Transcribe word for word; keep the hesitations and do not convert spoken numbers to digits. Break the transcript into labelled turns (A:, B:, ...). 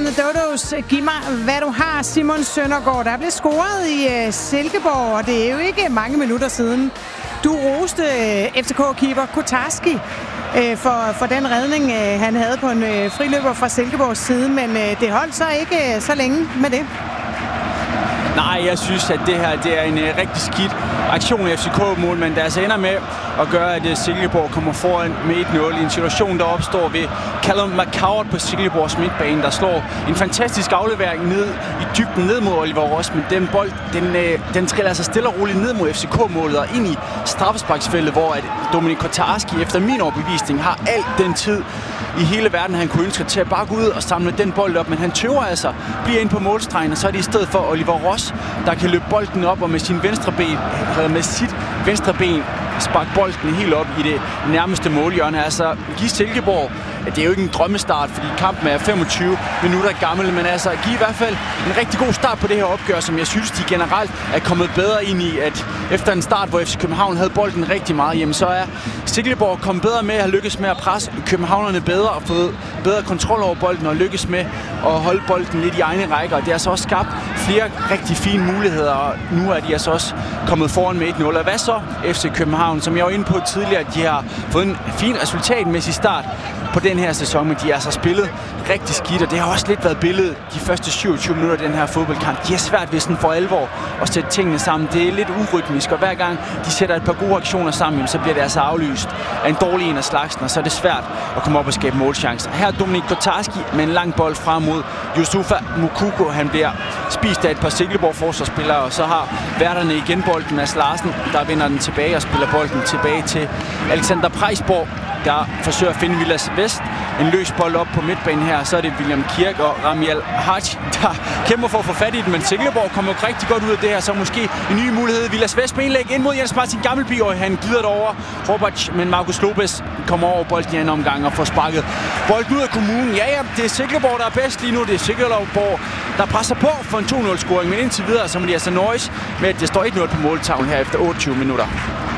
A: and the Dodos. Giv mig, hvad du har, Simon Søndergaard. Der blev scoret i uh, Silkeborg, og det er jo ikke mange minutter siden. Du roste uh, F C K-keeper Kotarski uh, for, for den redning, uh, han havde på en uh, friløber fra Silkeborgs side, men uh, det holdt så ikke uh, så længe med det.
B: Nej, jeg synes, at det her det er en uh, rigtig skidt aktion i F C K-målmanden, der altså ender med at gøre, at uh, Silkeborg kommer foran med et nul i en situation, der opstår ved Callum McCoward på Silkeborgs midtbane, der slår en fantastisk aflevering ned i dybden ned mod Oliver Ross, men den bold, den, uh, den triller sig stille og roligt ned mod F C K-målet og ind i straffesparksfeltet, hvor at Dominik Kotarski efter min overbevisning har alt den tid i hele verden, han kunne ønske til at bare gå ud og samle den bold op, men han tøver altså, bliver ind på målstregen, og så er det i stedet for Oliver Ross, der kan løbe bolden op og med sin venstre ben, med sit venstre ben sparke bolden helt op i det nærmeste målhjørne. Altså, give Silkeborg, det er jo ikke en drømmestart, fordi kampen er femogtyve minutter gammel, men altså, give i hvert fald en rigtig god start på det her opgør, som jeg synes, de generelt er kommet bedre ind i, at efter en start, hvor F C København havde bolden rigtig meget, jamen så er Silkeborg kommet bedre med at have lykkes med at presse københavnerne bedre og fået bedre kontrol over bolden og lykkes med at holde bolden lidt i egne rækker. Og det har så også skabt flere rigtig fine muligheder, og nu er de altså også kommet foran med et nul. Og hvad så F C København, som jeg var inde på tidligere, de har fået en fin resultatmæssig start på den her sæson, men de har altså spillet rigtig skidt, og det har også lidt været billedet de første syvogtyve minutter af den her fodboldkamp. De er svært ved sådan for alvor at sætte tingene sammen. Det er lidt urytmisk, og hver gang de sætter et par gode aktioner sammen, så bliver det altså aflyst af en dårlig en af slagsen, og så er det svært at komme op og skabe målchancer. Her er Dominik Kotarski med en lang bold frem mod Yusufa Moukoko. Han bliver spist af et par Silkeborg forsvarsspillere, og så har værterne igen bolden. Mads Larsen, der vinder den tilbage og spiller bolden tilbage til Alexander Preisborg, der forsøger at finde Vilas Vest. En løs bold op på midtbanen her. Så er det William Kirk og Ramiel Haj, der kæmper for at få fat i den. Men Silkeborg kommer jo rigtig godt ud af det her. Så måske en ny mulighed. Vilas Vest med indlæg ind mod Jens Martin Gammelby, og han glider over Robert, men Marcus Lopez kommer over bolden i anden omgang og får sparket bolden ud af kommunen. Ja, ja, det er Silkeborg, der er bedst lige nu. Det er Silkeborg, der presser på for en to nul-scoring. Men indtil videre, så må de altså nøjes med, at det står et nul på måltavlen her efter otteogtyve minutter.